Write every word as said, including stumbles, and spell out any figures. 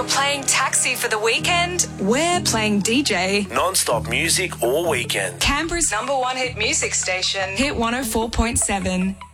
playing Taxi for the weekend, we're playing D J. Non-stop music all weekend. Canberra's number one hit music station, Hit one oh four point seven.